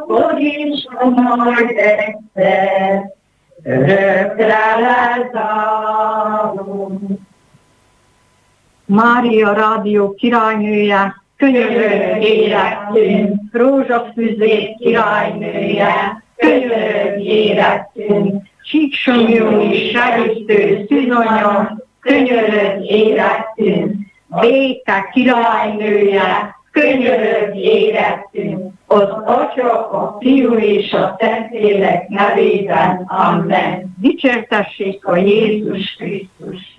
akkor is majd egyszer örökre lezárunk. Mária Rádió királynője, Könyörög érettünk, rózsafüzér királynője, könyörög érettünk, Csíksomlyói segítő szűzanya, könyörög érettünk, béke királynője, könyörög érettünk, az Atya, a Fiú és a Szentlélek nevében. Amen. dicsértessék a Jézus Krisztus.